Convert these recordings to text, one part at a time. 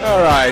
All right.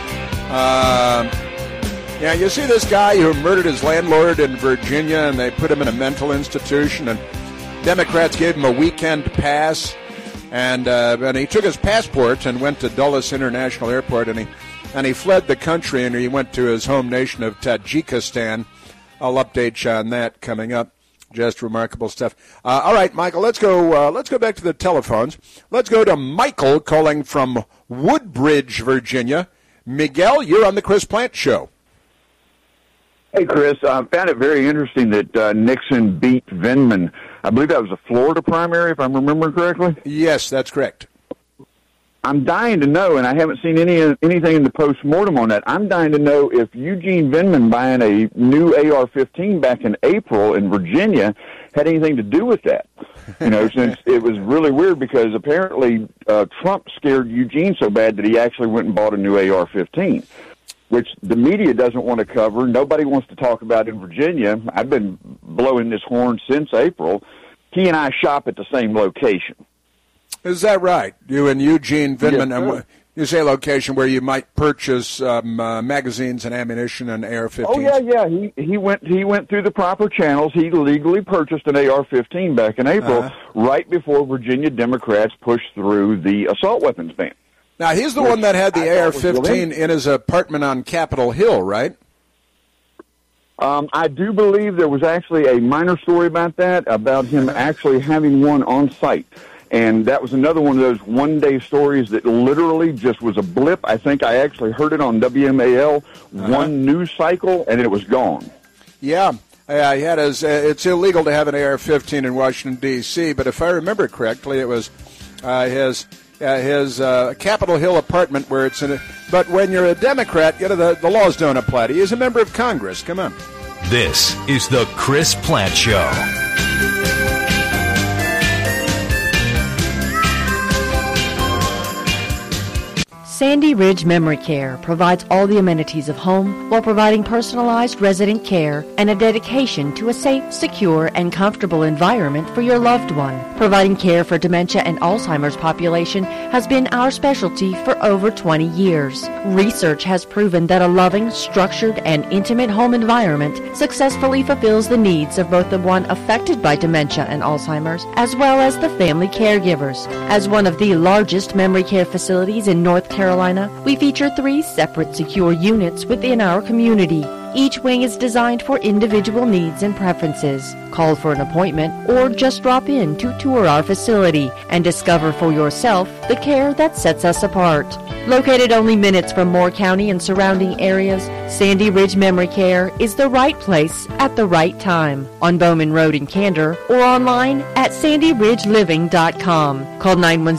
Yeah, you see this guy who murdered his landlord in Virginia, and they put him in a mental institution, and Democrats gave him a weekend pass, and he took his passport and went to Dulles International Airport, and he fled the country, and he went to his home nation of Tajikistan. I'll update you on that coming up. Just remarkable stuff. All right, Michael, let's go back to the telephones. Let's go to Michael calling from Woodbridge, Virginia. Miguel, you're on the Chris Plante Show. Hey, Chris, I found it very interesting that Nixon beat Vindman. I believe that was a Florida primary, if I'm remembering correctly. Yes, that's correct. I'm dying to know, and I haven't seen anything in the post-mortem on that. I'm dying to know if Eugene Vindman buying a new AR-15 back in April in Virginia had anything to do with that. You know, since it was really weird because apparently Trump scared Eugene so bad that he actually went and bought a new AR-15. Which the media doesn't want to cover. Nobody wants to talk about in Virginia. I've been blowing this horn since April. He and I shop at the same location. Is that right? You and Eugene Vindman, Yes, and you say location where you might purchase magazines and ammunition and AR-15s? Oh, yeah. He went through the proper channels. He legally purchased an AR-15 back in April, right before Virginia Democrats pushed through the assault weapons ban. Now, he's the one that had the AR-15 in his apartment on Capitol Hill, right? I do believe there was actually a minor story about that, about him actually having one on site. And that was another one of those one-day stories that literally just was a blip. I think I actually heard it on WMAL, one news cycle, and it was gone. Yeah. He had it's illegal to have an AR-15 in Washington, D.C., but if I remember correctly, it was his Capitol Hill apartment where it's in it. But when you're a Democrat, you know, the laws don't apply to you. He's a member of Congress. Come on. This is the Chris Plante Show. Sandy Ridge Memory Care provides all the amenities of home while providing personalized resident care and a dedication to a safe, secure, and comfortable environment for your loved one. Providing care for dementia and Alzheimer's population has been our specialty for over 20 years. Research has proven that a loving, structured, and intimate home environment successfully fulfills the needs of both the one affected by dementia and Alzheimer's as well as the family caregivers. As one of the largest memory care facilities in North Carolina, we feature 3 separate secure units within our community. Each wing is designed for individual needs and preferences. Call for an appointment or just drop in to tour our facility and discover for yourself the care that sets us apart. Located only minutes from Moore County and surrounding areas, Sandy Ridge Memory Care is the right place at the right time on Bowman Road in Candor or online at sandyridgeliving.com. Call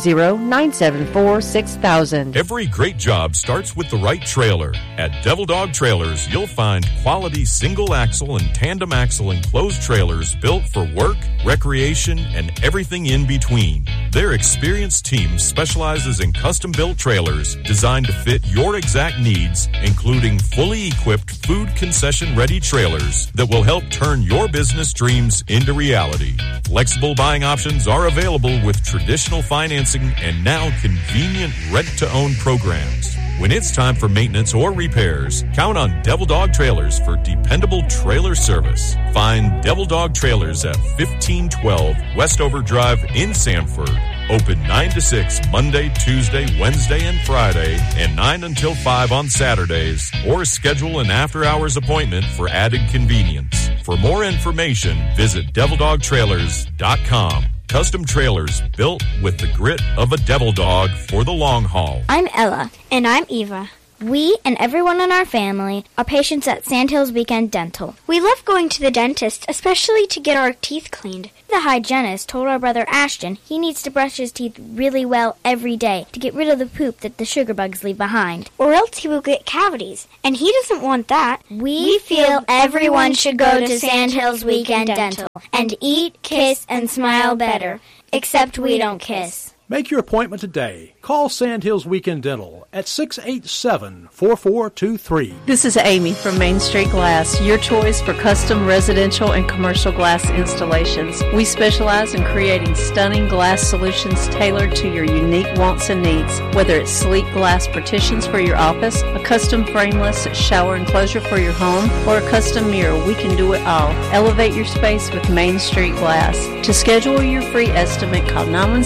910-974-6000. Every great job starts with the right trailer. At Devil Dog Trailers, you'll find quality single-axle and tandem-axle enclosed trailers built for work, recreation, and everything in between. Their experienced team specializes in custom-built trailers designed to fit your exact needs, including fully equipped food concession-ready trailers that will help turn your business dreams into reality. Flexible buying options are available with traditional financing and now convenient rent-to-own programs. When it's time for maintenance or repairs, count on Devil Dog Trailers for dependable trailer service. Find Devil Dog Trailers at 1512 Westover Drive in Sanford. Open 9 to 6 Monday, Tuesday, Wednesday, and Friday, and 9 until 5 on Saturdays, or schedule an after-hours appointment for added convenience. For more information, visit DevilDogTrailers.com. Custom trailers built with the grit of a devil dog for the long haul. I'm Ella. And I'm Eva. We and everyone in our family are patients at Sandhills Weekend Dental. We love going to the dentist, especially to get our teeth cleaned. The hygienist told our brother Ashton he needs to brush his teeth really well every day to get rid of the poop that the sugar bugs leave behind. Or else he will get cavities, and he doesn't want that. We feel everyone should go to Sandhills Weekend Dental and eat, kiss, and smile better. Except we don't kiss. Make your appointment today. Call Sandhills Weekend Dental at 687-4423. This is Amy from Main Street Glass, your choice for custom residential and commercial glass installations. We specialize in creating stunning glass solutions tailored to your unique wants and needs. Whether it's sleek glass partitions for your office, a custom frameless shower enclosure for your home, or a custom mirror, we can do it all. Elevate your space with Main Street Glass. To schedule your free estimate, call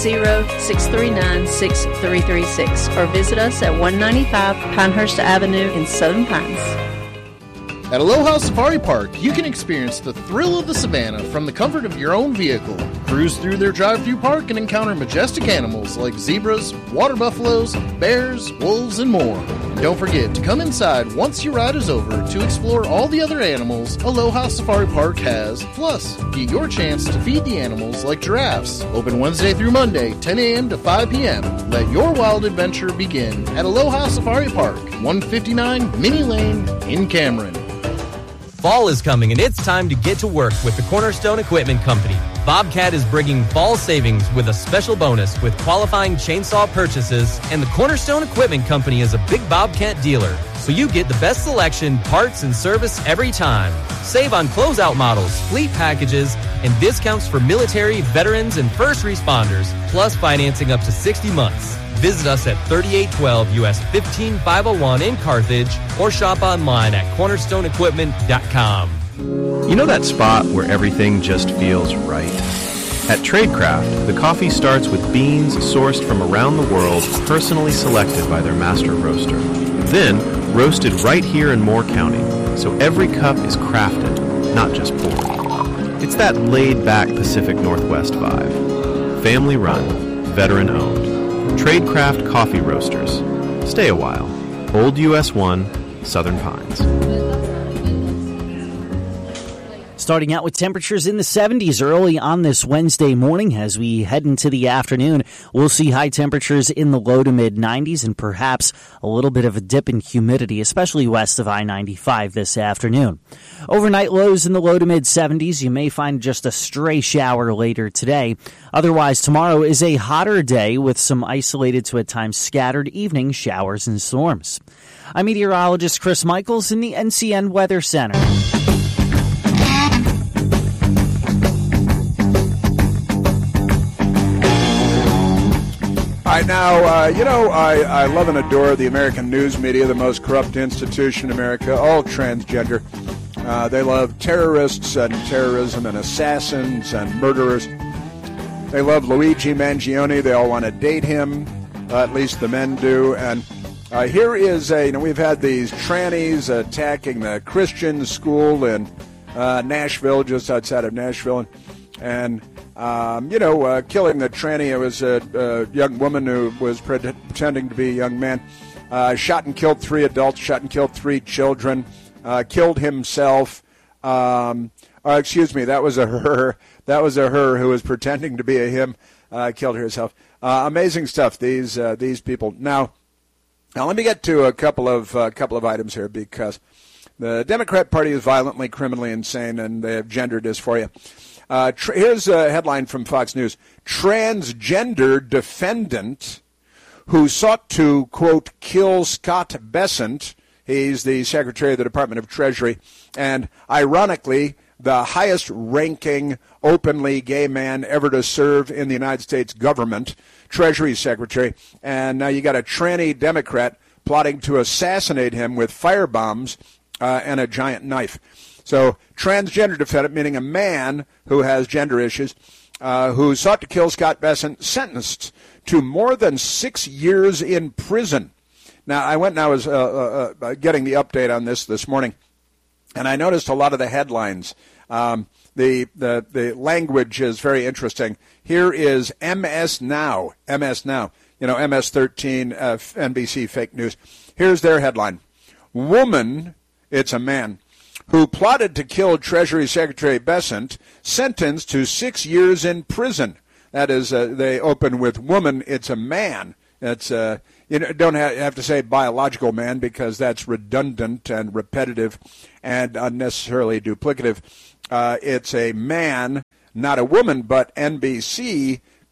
910-639-6336 or visit us at 195 Pinehurst Avenue in Southern Pines. At Aloha Safari Park, you can experience the thrill of the savannah from the comfort of your own vehicle. Cruise through their drive-through park and encounter majestic animals like zebras, water buffaloes, bears, wolves, and more. And don't forget to come inside once your ride is over to explore all the other animals Aloha Safari Park has. Plus, get your chance to feed the animals like giraffes. Open Wednesday through Monday, 10 a.m. to 5 p.m. Let your wild adventure begin at Aloha Safari Park, 159 Minnie Lane in Cameron. Fall is coming, and it's time to get to work with the Cornerstone Equipment Company. Bobcat is bringing fall savings with a special bonus with qualifying chainsaw purchases, and the Cornerstone Equipment Company is a big Bobcat dealer, so you get the best selection, parts, and service every time. Save on closeout models, fleet packages, and discounts for military, veterans, and first responders, plus financing up to 60 months. Visit us at 3812 US 15501 in Carthage or shop online at cornerstoneequipment.com. You know that spot where everything just feels right? At Tradecraft, the coffee starts with beans sourced from around the world, personally selected by their master roaster. Then, roasted right here in Moore County, so every cup is crafted, not just poured. It's that laid-back Pacific Northwest vibe. Family-run, veteran-owned. Tradecraft Coffee Roasters. Stay a while. Old US 1, Southern Pines. Starting out with temperatures in the 70s early on this Wednesday morning. As we head into the afternoon, we'll see high temperatures in the low to mid 90s and perhaps a little bit of a dip in humidity, especially west of I-95 this afternoon. Overnight lows in the low to mid 70s. You may find just a stray shower later today. Otherwise, tomorrow is a hotter day with some isolated to at times scattered evening showers and storms. I'm meteorologist Chris Michaels in the NCN Weather Center. All right, now, I love and adore the American news media, the most corrupt institution in America, all transgender. They love terrorists and terrorism and assassins and murderers. They love Luigi Mangione. They all want to date him, at least the men do. And here is we've had these trannies attacking the Christian school in Nashville, just outside of Nashville, and killing the tranny. It was a young woman who was pretending to be a young man. Shot and killed 3 adults, shot and killed 3 children, killed himself. That was a her. That was a her who was pretending to be a him, killed herself. Amazing stuff, these people. Now let me get to a couple of items here, because the Democrat Party is violently, criminally insane, and they have gendered this for you. Here's a headline from Fox News. Transgender defendant who sought to, quote, kill Scott Bessent. He's the Secretary of the Department of Treasury, and ironically, the highest-ranking openly gay man ever to serve in the United States government, Treasury Secretary. And now you got a tranny Democrat plotting to assassinate him with firebombs and a giant knife. So transgender defendant, meaning a man who has gender issues, who sought to kill Scott Bessent, sentenced to more than 6 years in prison. Now, I went and I was getting the update on this morning, and I noticed a lot of the headlines. The language is very interesting. Here is MS Now, MS-13, NBC fake news. Here's their headline. Woman, it's a man, who plotted to kill Treasury Secretary Bessent, sentenced to 6 years in prison. That is, they open with woman, it's a man. It's don't have to say biological man, because that's redundant and repetitive and unnecessarily duplicative. It's a man, not a woman, but NBC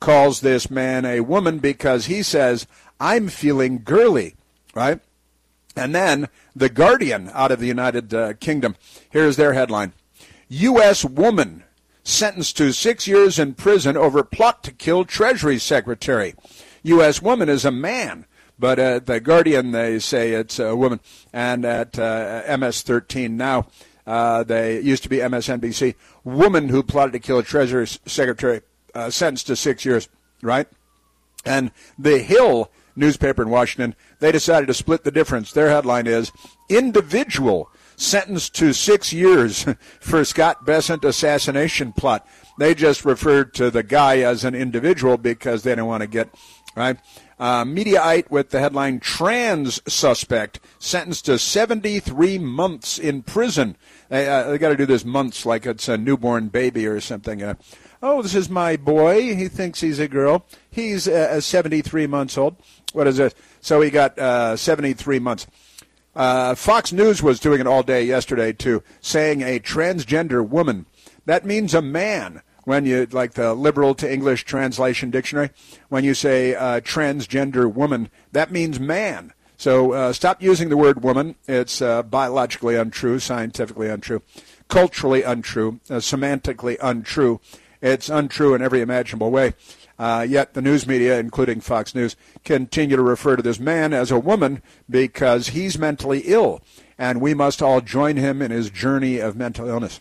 calls this man a woman because he says, I'm feeling girly, right? And then The Guardian out of the United Kingdom. Here's their headline. U.S. woman sentenced to 6 years in prison over plot to kill Treasury Secretary. U.S. woman is a man, but The Guardian, they say it's a woman. And at MS-13 now, they used to be MSNBC, woman who plotted to kill a Treasury Secretary, sentenced to 6 years, right? And The Hill newspaper in Washington, they decided to split the difference. Their headline is, individual sentenced to 6 years for Scott Bessent assassination plot. They just referred to the guy as an individual because they didn't want to get, right? Mediaite with the headline, trans suspect sentenced to 73 months in prison. They got to do this months like it's a newborn baby or something. Oh, this is my boy. He thinks he's a girl. He's 73 months old. What is this? So he got 73 months. Fox News was doing it all day yesterday, too, saying a transgender woman. That means a man. When you, like the liberal to English translation dictionary, when you say transgender woman, that means man. So stop using the word woman. It's biologically untrue, scientifically untrue, culturally untrue, semantically untrue. It's untrue in every imaginable way. Yet the news media, including Fox News, continue to refer to this man as a woman because he's mentally ill, and we must all join him in his journey of mental illness.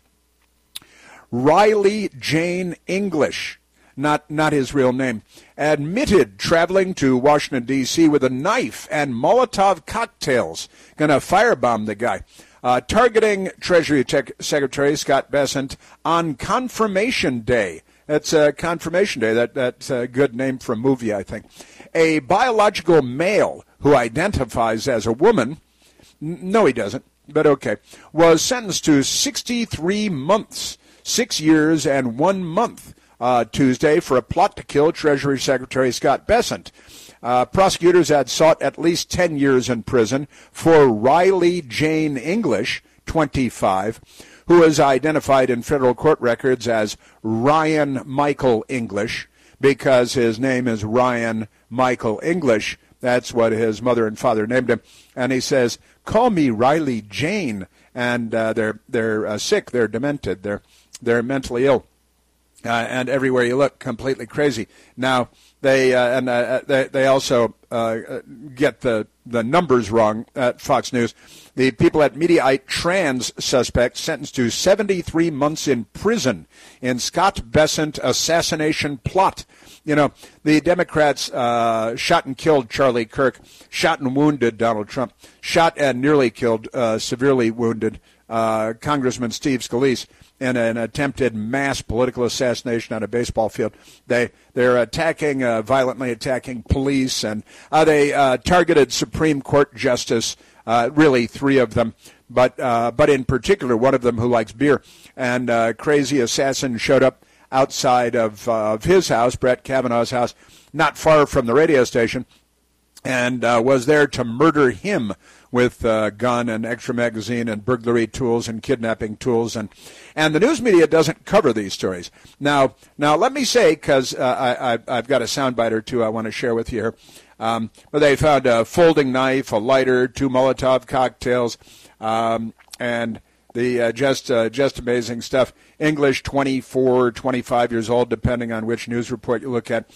Riley Jane English, not his real name, admitted traveling to Washington, D.C. with a knife and Molotov cocktails, going to firebomb the guy. Targeting Treasury Secretary Scott Bessent on Confirmation Day. That's Confirmation Day. That's a good name for a movie, I think. A biological male who identifies as a woman, no he doesn't, but okay, was sentenced to 63 months, 6 years and 1 month Tuesday for a plot to kill Treasury Secretary Scott Bessent. Prosecutors had sought at least 10 years in prison for Riley Jane English, 25, who is identified in federal court records as Ryan Michael English because his name is Ryan Michael English. That's what his mother and father named him. And he says, call me Riley Jane. And they're sick, they're demented, they're mentally ill. And everywhere you look, completely crazy. Now, they also get the numbers wrong at Fox News. The people at Mediaite, trans suspect sentenced to 73 months in prison in Scott Bessent assassination plot. You know, the Democrats shot and killed Charlie Kirk, shot and wounded Donald Trump, shot and nearly killed, severely wounded Congressman Steve Scalise in an attempted mass political assassination on a baseball field. They're attacking, violently attacking police, and they targeted Supreme Court Justice, really 3 of them, but in particular one of them who likes beer. And crazy assassin showed up outside of his house, Brett Kavanaugh's house, not far from the radio station, and was there to murder him with gun and extra magazine and burglary tools and kidnapping tools. And the news media doesn't cover these stories. Now let me say, because I've got a soundbite or two I want to share with you here. But they found a folding knife, a lighter, 2 Molotov cocktails, and the just amazing stuff. English, 24, 25 years old, depending on which news report you look at.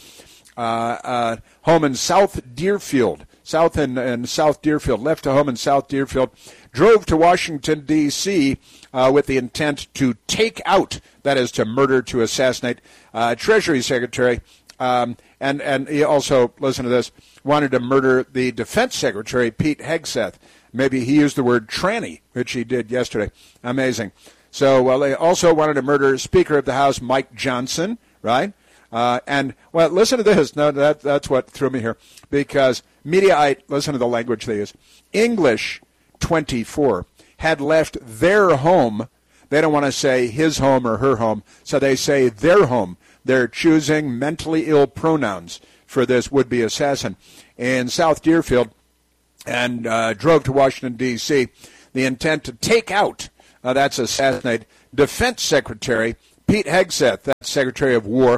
Home in South Deerfield. South Deerfield, left a home in South Deerfield, drove to Washington, D.C. With the intent to take out, that is to murder, to assassinate, Treasury Secretary. And he also, listen to this, wanted to murder the Defense Secretary, Pete Hegseth. Maybe he used the word tranny, which he did yesterday. Amazing. So, they also wanted to murder Speaker of the House, Mike Johnson, right? Listen to this. No, that's what threw me here. Because Mediaite, listen to the language they use. English, 24, had left their home. They don't want to say his home or her home, so they say their home. They're choosing mentally ill pronouns for this would-be assassin in South Deerfield and drove to Washington, D.C. The intent to take out, that's assassinate, Defense Secretary Pete Hegseth, that's Secretary of War.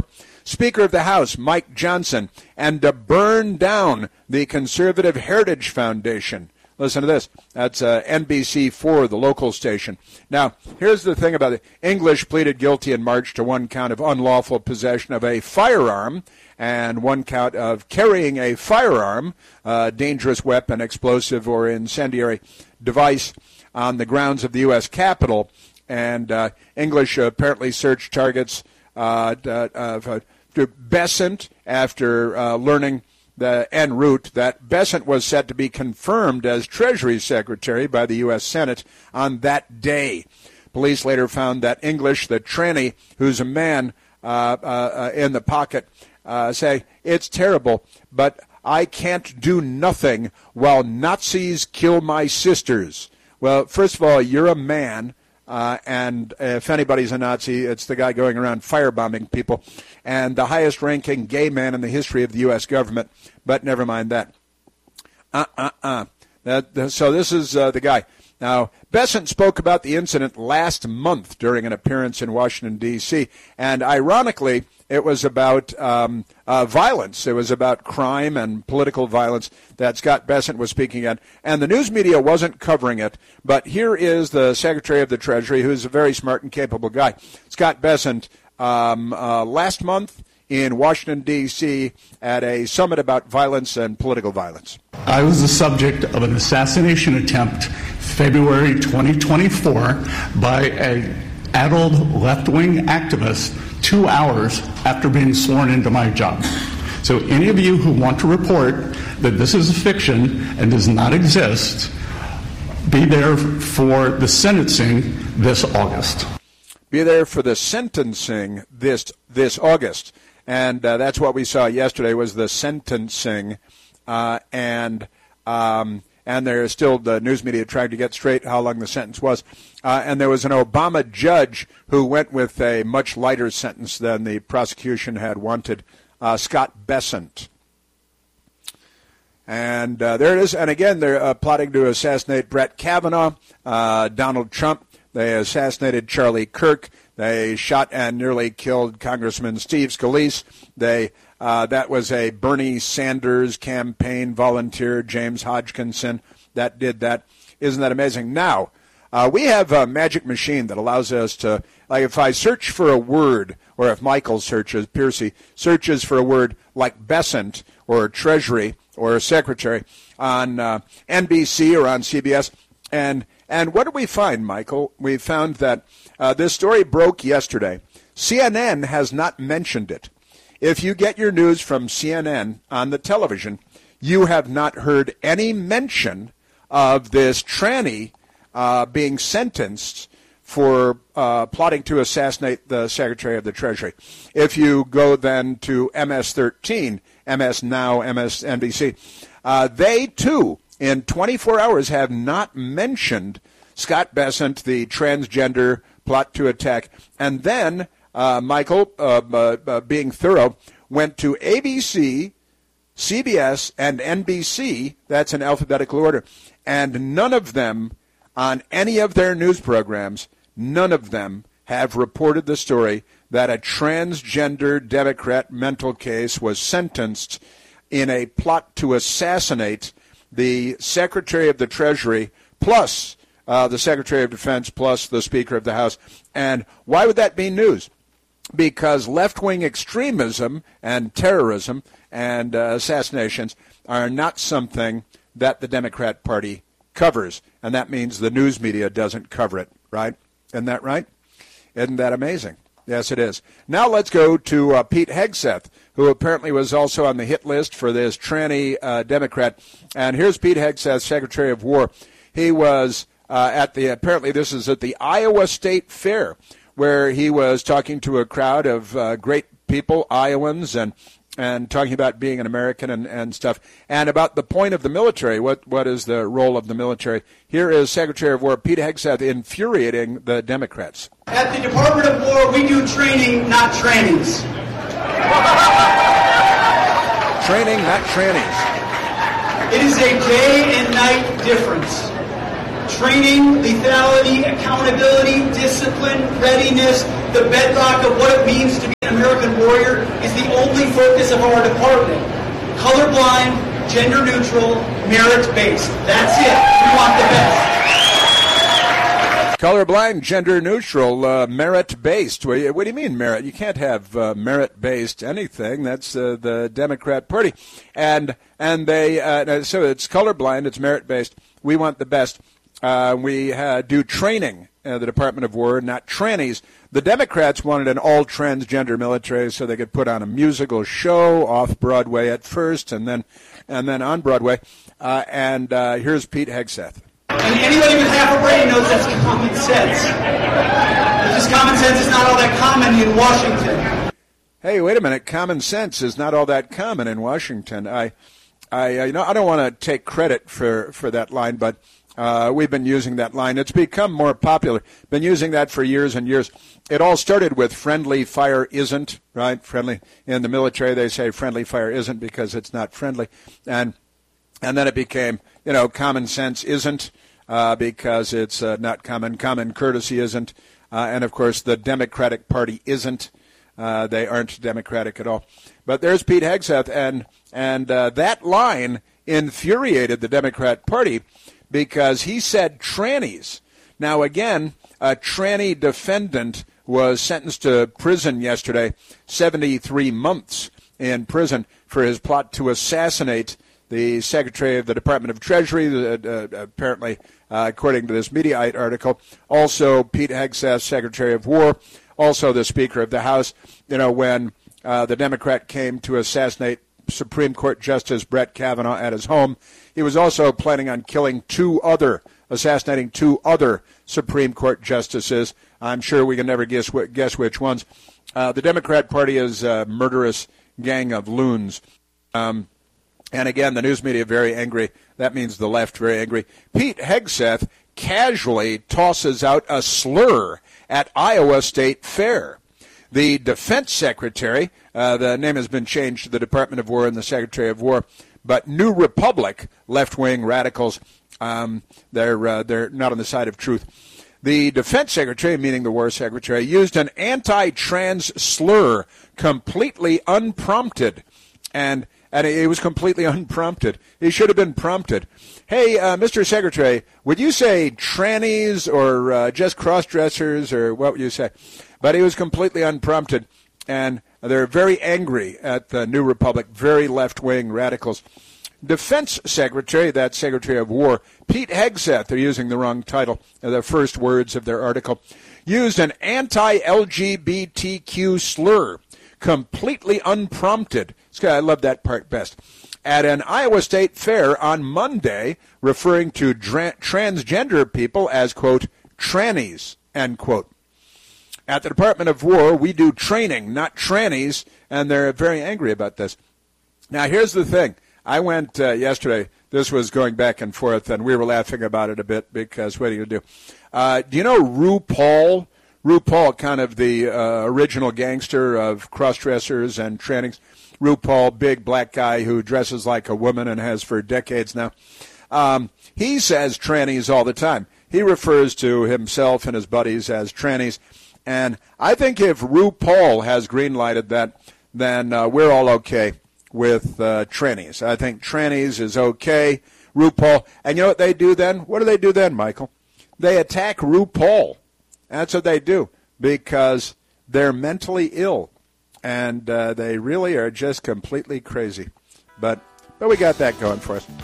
Speaker of the House, Mike Johnson, and to burn down the Conservative Heritage Foundation. Listen to this. That's NBC4, the local station. Now, here's the thing about it. English pleaded guilty in March to one count of unlawful possession of a firearm and one count of carrying a firearm, dangerous weapon, explosive, or incendiary device on the grounds of the U.S. Capitol. And English apparently searched targets to Bessent after learning en route that Bessent was set to be confirmed as Treasury Secretary by the U.S. Senate on that day. Police later found that English, the tranny, who's a man in the pocket, say, "It's terrible, but I can't do nothing while Nazis kill my sisters." Well, first of all, you're a man. And if anybody's a Nazi, it's the guy going around firebombing people, and the highest-ranking gay man in the history of the U.S. government. But never mind that. So this is the guy. Now, Bessent spoke about the incident last month during an appearance in Washington, D.C., and ironically, it was about violence. It was about crime and political violence that Scott Bessent was speaking at, and the news media wasn't covering it. But here is the Secretary of the Treasury, who's a very smart and capable guy, Scott Bessent, last month in Washington, D.C., at a summit about violence and political violence. I was the subject of an assassination attempt February 2024 by an adult left-wing activist 2 hours after being sworn into my job. So any of you who want to report that this is a fiction and does not exist, be there for the sentencing this August. Be there for the sentencing this August. And that's what we saw yesterday was the sentencing. And there's still the news media trying to get straight how long the sentence was. And there was an Obama judge who went with a much lighter sentence than the prosecution had wanted, Scott Bessent. And there it is. And again, they're plotting to assassinate Brett Kavanaugh, Donald Trump. They assassinated Charlie Kirk. They shot and nearly killed Congressman Steve Scalise. That was a Bernie Sanders campaign volunteer, James Hodgkinson, that did that. Isn't that amazing? Now, we have a magic machine that allows us to, like if I search for a word, or if Michael Piercy searches for a word like Bessent or Treasury or Secretary on NBC or on CBS, and what did we find, Michael? We found that this story broke yesterday. CNN has not mentioned it. If you get your news from CNN on the television, you have not heard any mention of this tranny being sentenced for plotting to assassinate the Secretary of the Treasury. If you go then to MS-13, MS Now, MSNBC, they too, in 24 hours, have not mentioned Scott Bessent, the transgender plot to attack. And then Michael, being thorough, went to ABC, CBS, and NBC. That's in alphabetical order. And none of them, on any of their news programs, none of them have reported the story that a transgender Democrat mental case was sentenced in a plot to assassinate the Secretary of the Treasury, plus the Secretary of Defense, plus the Speaker of the House. And why would that be news? Because left-wing extremism and terrorism and assassinations are not something that the Democrat Party covers, and that means the news media doesn't cover it, right? Isn't that right? Isn't that amazing? Yes, it is. Now let's go to Pete Hegseth, who apparently was also on the hit list for this tranny Democrat. And here's Pete Hegseth, Secretary of War. He was apparently this is at the Iowa State Fair, where he was talking to a crowd of great people, Iowans, and talking about being an American and stuff, and about the point of the military. What is the role of the military? Here is Secretary of War Pete Hegseth infuriating the Democrats. At the Department of War, we do training, not trannies. Training, not trannies. It is a day and night difference. Training, lethality, accountability, discipline, readiness, the bedrock of what it means to be an American warrior is the only focus of our department. Colorblind, gender-neutral, merit-based. That's it. We want the best. Colorblind, gender-neutral, merit-based. What do you mean merit? You can't have merit-based anything. That's the Democrat Party. And they so it's colorblind, it's merit-based. We want the best. We do training the Department of War, not trannies. The Democrats wanted an all-transgender military so they could put on a musical show off-Broadway at first and then on Broadway. Here's Pete Hegseth. And anybody with half a brain knows that's common sense. Because common sense is not all that common in Washington. Hey, wait a minute. Common sense is not all that common in Washington. I don't want to take credit for that line, but we've been using that line. It's become more popular. Been using that for years and years. It all started with friendly fire isn't, right? Friendly. In the military, they say friendly fire isn't because it's not friendly. And then it became, common sense isn't because it's not common. Common courtesy isn't. And, of course, the Democratic Party isn't. They aren't Democratic at all. But there's Pete Hegseth, and that line infuriated the Democrat Party because he said trannies. Now, again, a tranny defendant was sentenced to prison yesterday, 73 months in prison for his plot to assassinate the Secretary of the Department of Treasury, apparently, according to this Mediaite article. Also, Pete Hegseth, Secretary of War. Also, the Speaker of the House. When the Democrat came to assassinate Supreme Court Justice Brett Kavanaugh at his home, he was also planning on assassinating two other Supreme Court justices. I'm sure we can never guess which ones. The Democrat Party is a murderous gang of loons. And again, the news media very angry. That means the left very angry. Pete Hegseth casually tosses out a slur at Iowa State Fair. The Defense Secretary, the name has been changed to the Department of War and the Secretary of War, but New Republic, left-wing radicals, they're not on the side of truth. The Defense Secretary, meaning the War Secretary, used an anti-trans slur completely unprompted, and it was completely unprompted. He should have been prompted. Hey, Mr. Secretary, would you say trannies or just cross-dressers, or what would you say? But he was completely unprompted, and they're very angry at the New Republic, very left-wing radicals. Defense Secretary, that's Secretary of War, Pete Hegseth, they're using the wrong title, the first words of their article, used an anti-LGBTQ slur, completely unprompted. I love that part best. At an Iowa State Fair on Monday, referring to transgender people as, quote, trannies, end quote. At the Department of War, we do training, not trannies, and they're very angry about this. Now, here's the thing. I went yesterday. This was going back and forth, and we were laughing about it a bit because what do you do? Do you know RuPaul? RuPaul, kind of the original gangster of cross-dressers and trannies. RuPaul, big black guy who dresses like a woman and has for decades now. He says trannies all the time. He refers to himself and his buddies as trannies. And I think if RuPaul has green-lighted that, then we're all okay with trannies. I think trannies is okay. RuPaul. And you know what they do then? What do they do then, Michael? They attack RuPaul. That's what they do because they're mentally ill. And they really are just completely crazy. But we got that going for us.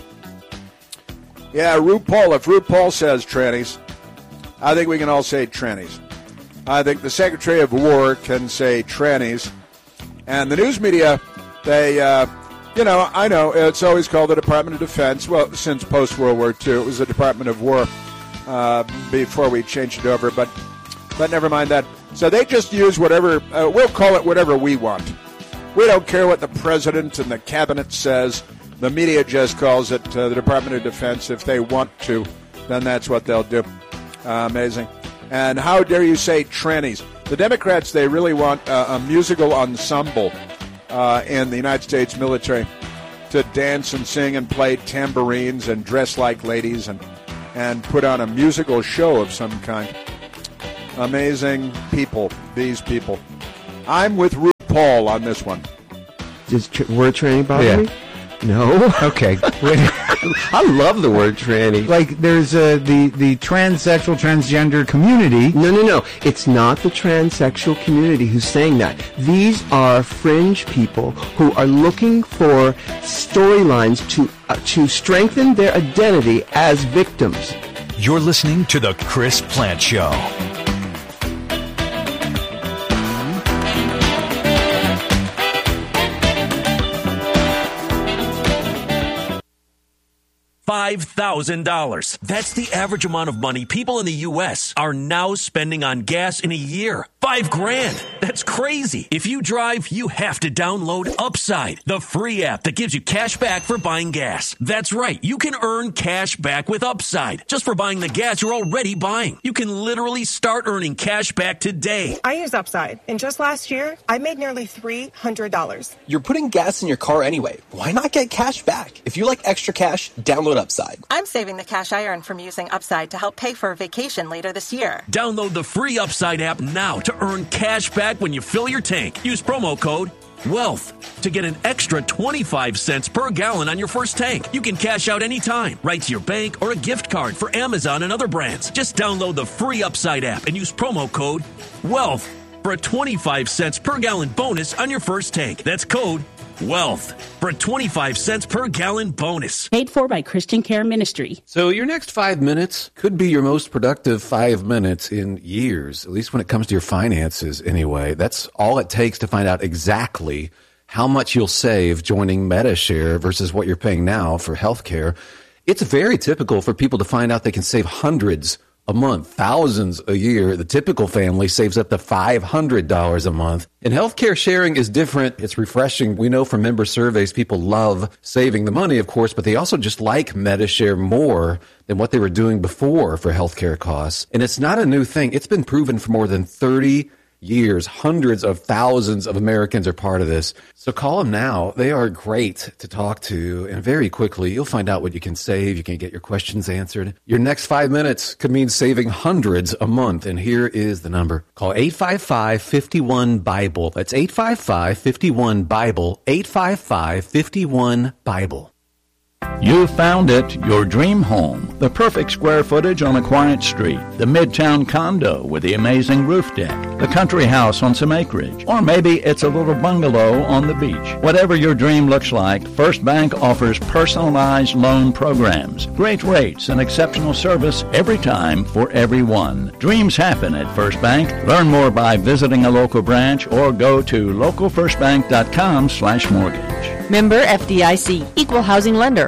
Yeah, RuPaul, if RuPaul says trannies, I think we can all say trannies. I think the Secretary of War can say trannies. And the news media, they, I know it's always called the Department of Defense. Well, since post-World War II, it was the Department of War before we changed it over. But never mind that. So they just use whatever, we'll call it whatever we want. We don't care what the president and the cabinet says. The media just calls it the Department of Defense. If they want to, then that's what they'll do. Amazing. And how dare you say trannies? The Democrats, they really want a musical ensemble in the United States military to dance and sing and play tambourines and dress like ladies and put on a musical show of some kind. Amazing people, these people. I'm with RuPaul. Paul on this one. Does word tranny bother me? No. Okay. I love the word tranny. Like, there's the transsexual, transgender community. No. It's not the transsexual community who's saying that. These are fringe people who are looking for storylines to strengthen their identity as victims. You're listening to The Chris Plant Show. $5,000. That's the average amount of money people in the U.S. are now spending on gas in a year. $5,000. That's crazy. If you drive, you have to download Upside, the free app that gives you cash back for buying gas. That's right. You can earn cash back with Upside just for buying the gas you're already buying. You can literally start earning cash back today. I use Upside, and just last year, I made nearly $300. You're putting gas in your car anyway. Why not get cash back? If you like extra cash, download Upside. I'm saving the cash I earn from using Upside to help pay for a vacation later this year. Download the free Upside app now to earn cash back when you fill your tank. Use promo code WEALTH to get an extra 25 cents per gallon on your first tank. You can cash out anytime, right to your bank or a gift card for Amazon and other brands. Just download the free Upside app and use promo code WEALTH for a 25 cents per gallon bonus on your first tank. That's code WEALTH for a 25 cents per gallon bonus. Paid for by Christian Care Ministry. So your next 5 minutes could be your most productive 5 minutes in years, at least when it comes to your finances anyway. That's all it takes to find out exactly how much you'll save joining MediShare versus what you're paying now for healthcare. It's very typical for people to find out they can save hundreds a month, thousands a year. The typical family saves up to $500 a month. And healthcare sharing is different. It's refreshing. We know from member surveys, people love saving the money, of course, but they also just like MediShare more than what they were doing before for healthcare costs. And it's not a new thing. It's been proven for more than 30 years. Hundreds of thousands of Americans are part of this. So call them now. They are great to talk to. And very quickly, you'll find out what you can save. You can get your questions answered. Your next 5 minutes could mean saving hundreds a month. And here is the number. Call 855-51-BIBLE. That's 855-51-BIBLE. 855-51-BIBLE. You found it, your dream home. The perfect square footage on a quiet street. The midtown condo with the amazing roof deck. The country house on some acreage. Or maybe it's a little bungalow on the beach. Whatever your dream looks like, First Bank offers personalized loan programs. Great rates and exceptional service every time for everyone. Dreams happen at First Bank. Learn more by visiting a local branch or go to localfirstbank.com/mortgage. Member FDIC, Equal Housing Lender.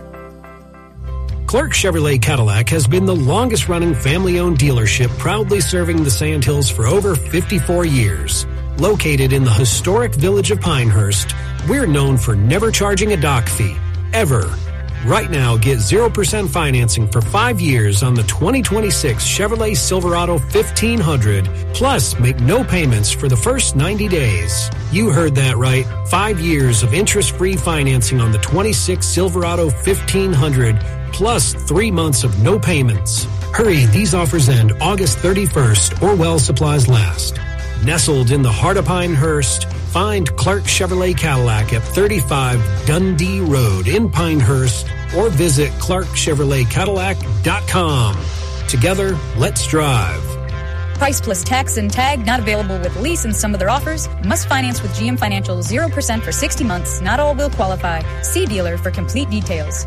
Clark Chevrolet Cadillac has been the longest-running family-owned dealership proudly serving the Sandhills for over 54 years. Located in the historic village of Pinehurst, we're known for never charging a dock fee, ever. Right now, get 0% financing for 5 years on the 2026 Chevrolet Silverado 1500, plus make no payments for the first 90 days. You heard that right. 5 years of interest-free financing on the 26 Silverado 1500, plus 3 months of no payments. Hurry, these offers end August 31st or while supplies last. Nestled in the heart of Pinehurst, find Clark Chevrolet Cadillac at 35 Dundee Road in Pinehurst or visit clarkchevroletcadillac.com. Together, let's drive. Price plus tax and tag not available with lease and some other offers. Must finance with GM Financial 0% for 60 months. Not all will qualify. See dealer for complete details.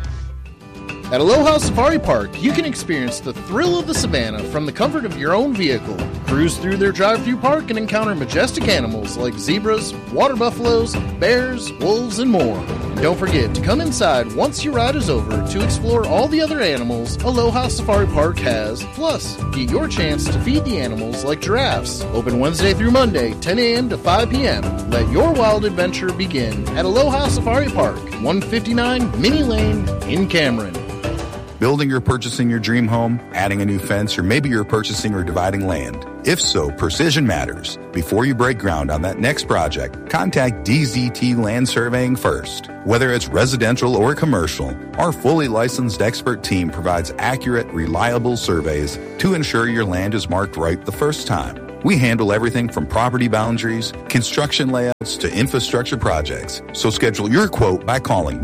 At Aloha Safari Park, you can experience the thrill of the savannah from the comfort of your own vehicle. Cruise through their drive-through park and encounter majestic animals like zebras, water buffaloes, bears, wolves, and more. And don't forget to come inside once your ride is over to explore all the other animals Aloha Safari Park has. Plus, get your chance to feed the animals like giraffes. Open Wednesday through Monday, 10 a.m. to 5 p.m. Let your wild adventure begin at Aloha Safari Park, 159 Minnie Lane in Cameron. Building or purchasing your dream home, adding a new fence, or maybe you're purchasing or dividing land. If so, precision matters. Before you break ground on that next project, contact DZT Land Surveying first. Whether it's residential or commercial, our fully licensed expert team provides accurate, reliable surveys to ensure your land is marked right the first time. We handle everything from property boundaries, construction layouts, to infrastructure projects. So schedule your quote by calling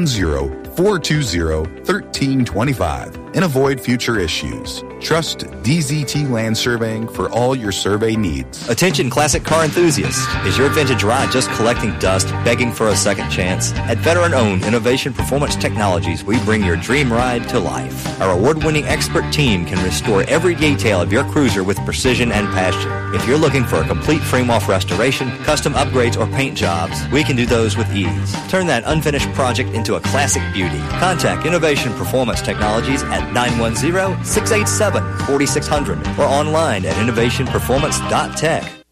910-420-1325 and avoid future issues. Trust DZT Land Surveying for all your survey needs. Attention classic car enthusiasts. Is your vintage ride just collecting dust, begging for a second chance? At veteran-owned Innovation Performance Technologies, we bring your dream ride to life. Our award-winning expert team can restore every detail of your cruiser with precision and passion. If you're looking for a complete frame-off restoration, custom upgrades, or paint jobs, we can do those with ease. Turn that unfinished project into a classic beauty. Contact Innovation Performance Technologies at 910-687-4600 or online at innovationperformance.tech.